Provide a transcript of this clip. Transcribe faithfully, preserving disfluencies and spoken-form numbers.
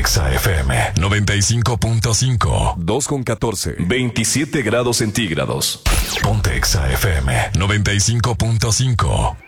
Exa F M noventa y cinco punto cinco. dos con catorce. veintisiete grados centígrados. Ponte Exa F M noventa y cinco punto cinco.